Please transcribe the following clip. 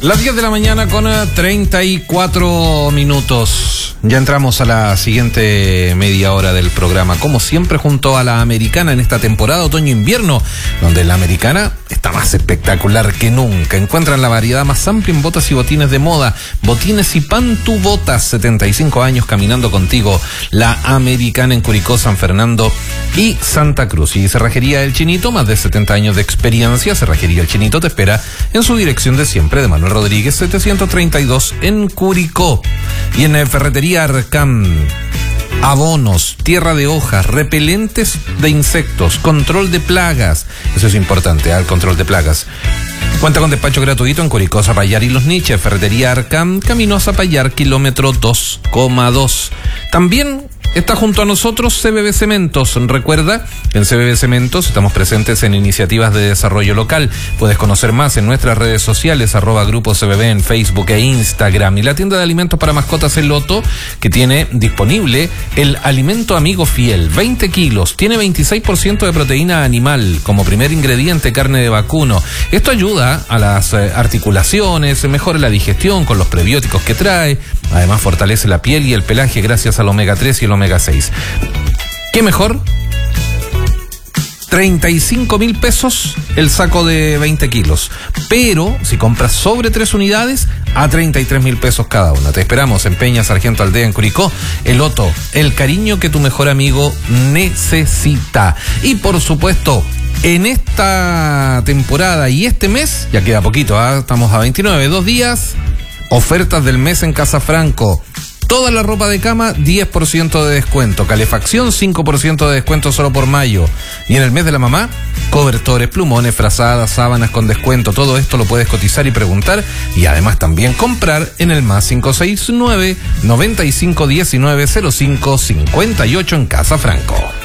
Las 10 de la mañana con 34 minutos. Ya entramos a la siguiente media hora del programa, como siempre junto a la Americana en esta temporada otoño-invierno, donde la Americana está más espectacular que nunca. Encuentran la variedad más amplia en botas y botines de moda, botines y pantu botas. 75 años caminando contigo. La Americana en Curicó, San Fernando y Santa Cruz. Y Cerrajería El Chinito, más de 70 años de experiencia. Cerrajería El Chinito te espera en su dirección de siempre, de Manuel Rodríguez 732 en Curicó. Y en Ferretería Arcam, abonos, tierra de hojas, repelentes de insectos, control de plagas. Eso es importante, el control de plagas. Cuenta con despacho gratuito en Curicó, Zapallar y Los Niches. Ferretería Arcam, camino a Zapallar, kilómetro 2,2. También está junto a nosotros CBB Cementos. Recuerda, en CBB Cementos estamos presentes en iniciativas de desarrollo local. Puedes conocer más en nuestras redes sociales, @Grupo CBB en Facebook e Instagram. Y la tienda de alimentos para mascotas El Loto, que tiene disponible el alimento amigo fiel, 20 kilos, tiene 26% de proteína animal, como primer ingrediente carne de vacuno. Esto ayuda a las articulaciones, mejora la digestión con los prebióticos que trae. Además fortalece la piel y el pelaje gracias al omega 3 y el omega 6. ¿Qué mejor? 35.000 pesos el saco de 20 kilos. Pero si compras sobre 3 unidades, a 33.000 pesos cada una. Te esperamos en Peña Sargento Aldea en Curicó. El Loto, el cariño que tu mejor amigo necesita. Y por supuesto, en esta temporada y este mes, ya queda poquito, estamos a 29, 2 días, ofertas del mes en Casa Franco. Toda la ropa de cama, 10% de descuento. Calefacción, 5% de descuento solo por mayo. Y en el mes de la mamá, cobertores, plumones, frazadas, sábanas con descuento. Todo esto lo puedes cotizar y preguntar. Y además también comprar en el más 569 9519 0558 en Casa Franco.